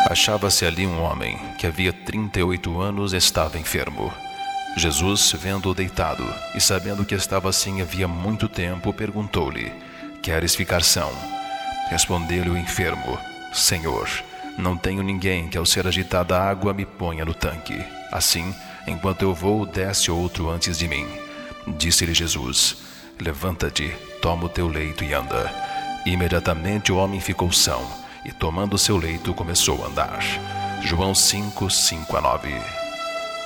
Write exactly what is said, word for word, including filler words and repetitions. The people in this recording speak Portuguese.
Achava-se ali um homem que havia trinta e oito anos estava enfermo. Jesus, vendo-o deitado e sabendo que estava assim havia muito tempo, perguntou-lhe: Queres ficar são? Respondeu-lhe o enfermo: Senhor, não tenho ninguém que ao ser agitada a água me ponha no tanque. Assim, enquanto eu vou, desce outro antes de mim. Disse-lhe Jesus: Levanta-te, toma o teu leito e anda. Imediatamente o homem ficou são, e tomando seu leito começou a andar. João cinco, cinco a nove.